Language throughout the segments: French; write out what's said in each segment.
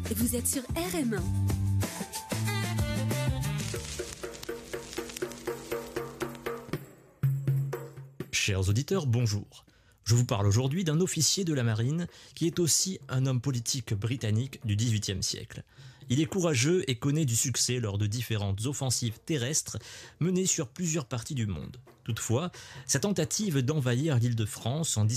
Vous êtes sur RM1. Chers auditeurs, bonjour. Je vous parle aujourd'hui d'un officier de la marine qui est aussi un homme politique britannique du XVIIIe siècle. Il est courageux et connaît du succès lors de différentes offensives terrestres menées sur plusieurs parties du monde. Toutefois, sa tentative d'envahir l'Île-de-France en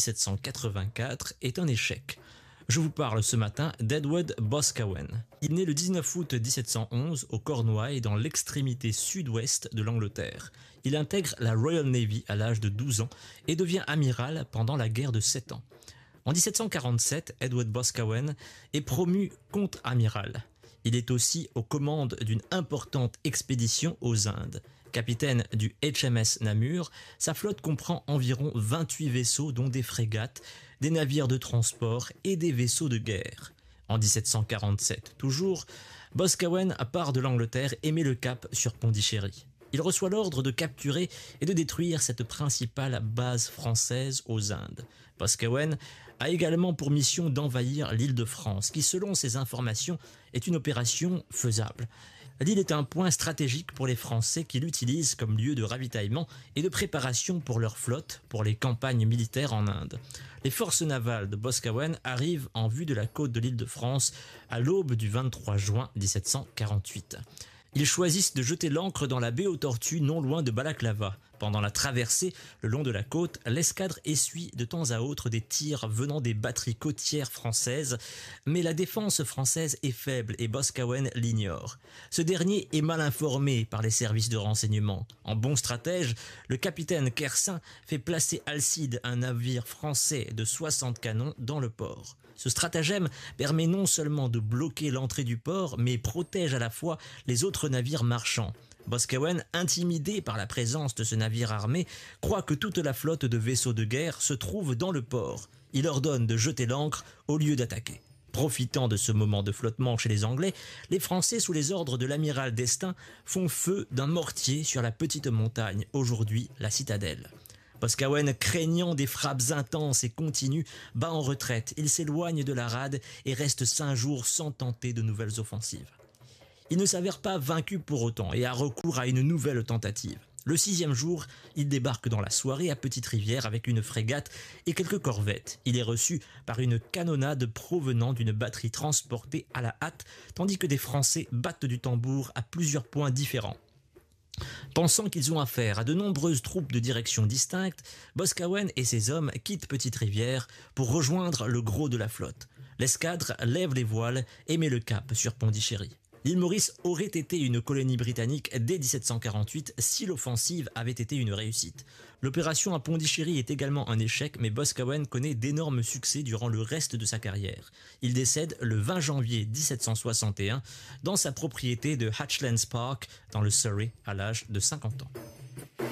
1784 est un échec. Je vous parle ce matin d'Edward Boscawen. Il naît le 19 août 1711 au Cornouailles dans l'extrémité sud-ouest de l'Angleterre. Il intègre la Royal Navy à l'âge de 12 ans et devient amiral pendant la guerre de 7 ans. En 1747, Edward Boscawen est promu contre-amiral. Il est aussi aux commandes d'une importante expédition aux Indes. Capitaine du HMS Namur, sa flotte comprend environ 28 vaisseaux dont des frégates, des navires de transport et des vaisseaux de guerre. En 1747, toujours, Boscawen part de l'Angleterre et met le cap sur Pondichéry. Il reçoit l'ordre de capturer et de détruire cette principale base française aux Indes. Boscawen a également pour mission d'envahir l'île de France, qui selon ses informations est une opération faisable. L'île est un point stratégique pour les Français qui l'utilisent comme lieu de ravitaillement et de préparation pour leur flotte pour les campagnes militaires en Inde. Les forces navales de Boscawen arrivent en vue de la côte de l'île de France à l'aube du 23 juin 1748. Ils choisissent de jeter l'ancre dans la baie aux Tortues, non loin de Balaklava. Pendant la traversée le long de la côte, l'escadre essuie de temps à autre des tirs venant des batteries côtières françaises, mais la défense française est faible et Boscawen l'ignore. Ce dernier est mal informé par les services de renseignement. En bon stratège, le capitaine Kersin fait placer Alcide, un navire français de 60 canons, dans le port. Ce stratagème permet non seulement de bloquer l'entrée du port, mais protège à la fois les autres navires marchands. Boscawen, intimidé par la présence de ce navire armé, croit que toute la flotte de vaisseaux de guerre se trouve dans le port. Il ordonne de jeter l'ancre au lieu d'attaquer. Profitant de ce moment de flottement chez les Anglais, les Français, sous les ordres de l'amiral d'Estaing, font feu d'un mortier sur la petite montagne, aujourd'hui la citadelle. Boscawen, craignant des frappes intenses et continues, bat en retraite. Il s'éloigne de la rade et reste 5 jours sans tenter de nouvelles offensives. Il ne s'avère pas vaincu pour autant et a recours à une nouvelle tentative. Le 6e jour, il débarque dans la soirée à Petite-Rivière avec une frégate et quelques corvettes. Il est reçu par une canonnade provenant d'une batterie transportée à la hâte, tandis que des Français battent du tambour à plusieurs points différents. Pensant qu'ils ont affaire à de nombreuses troupes de directions distinctes, Boscawen et ses hommes quittent Petite-Rivière pour rejoindre le gros de la flotte. L'escadre lève les voiles et met le cap sur Pondichéry. L'île Maurice aurait été une colonie britannique dès 1748 si l'offensive avait été une réussite. L'opération à Pondichéry est également un échec, mais Boscawen connaît d'énormes succès durant le reste de sa carrière. Il décède le 20 janvier 1761 dans sa propriété de Hatchlands Park dans le Surrey à l'âge de 50 ans.